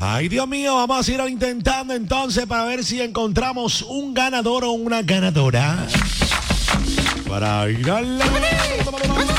Ay, Dios mío, vamos a ir intentando entonces para ver si encontramos un ganador o una ganadora. Para ir al...